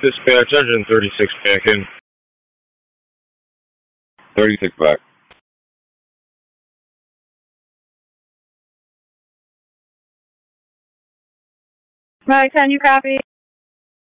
Dispatch, engine 36 back in. 36 back. Mike, can you copy?